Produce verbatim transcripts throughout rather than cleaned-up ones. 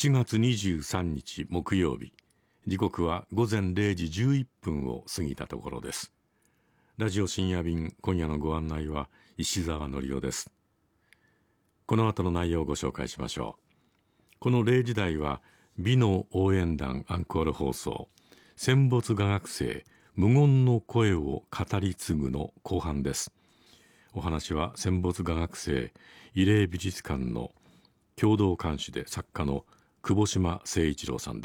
ちがつにじゅうさんにち木曜日、時刻は午前れいじじゅういっぷんを過ぎたところです。ラジオ深夜便、今夜のご案内は石澤典夫です。この後の内容をご紹介しましょう。このれいじ台は美の応援団アンコール放送、戦没画学生無言の声を語り継ぐの後半です。お話は戦没画学生慰霊美術館の共同監修で作家の久保島誠一郎さんです。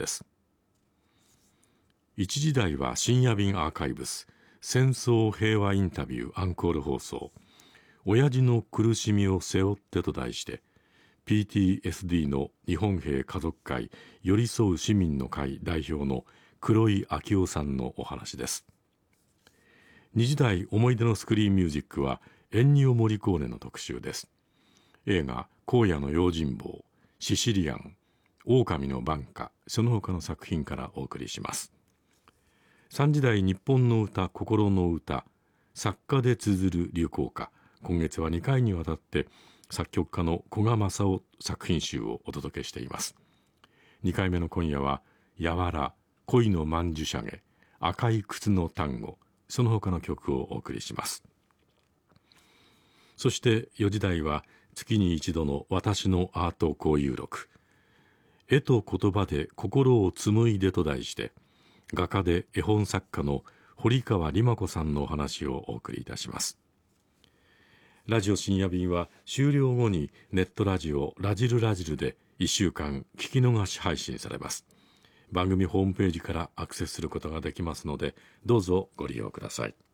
いちじ台は深夜便アーカイブス、戦争平和インタビューアンコール放送、親父の苦しみを背負ってと題して、ピーティーエスディー の日本兵家族会寄り添う市民の会代表の黒井昭夫さんのお話です。にじ台思い出のスクリーンミュージックはエンニオ・モリコーネの特集です。映画荒野の用心棒、シシリアン、狼の挽歌、その他の作品からお送りします。さんじ台日本の歌、心の歌、作家で綴る流行歌。今月はにかいにわたって作曲家の古賀正夫作品集をお届けしています。にかいめの今夜はやわら、恋の曼珠沙華、赤い靴の単語、その他の曲をお送りします。そしてよじ台は月に一度の私のアート交友録、絵と言葉で心を紡いでと題して、画家で絵本作家の堀川里真子さんのお話をお送りいたします。ラジオ深夜便は終了後にネットラジオラジルラジルでいっしゅうかん聞き逃し配信されます。番組ホームページからアクセスすることができますので、どうぞご利用ください。